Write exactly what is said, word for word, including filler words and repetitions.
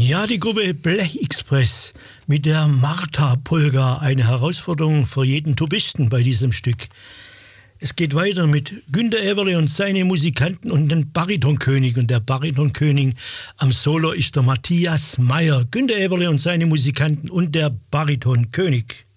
Ja, die Gruppe Blech Express mit der Martha-Polka, eine Herausforderung für jeden Tubisten bei diesem Stück. Es geht weiter mit Günter Eberle und seine Musikanten und den Baritonkönig. Und der Baritonkönig am Solo ist der Matthias Meyer. Günter Eberle und seine Musikanten und der Baritonkönig.